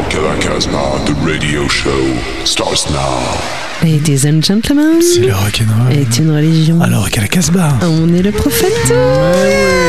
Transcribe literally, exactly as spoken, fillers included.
Rock à la Casbah, the radio show starts now. Ladies and gentlemen, si le rock'n'roll est une religion. Alors, Rock à la Casbah. On est le prophète.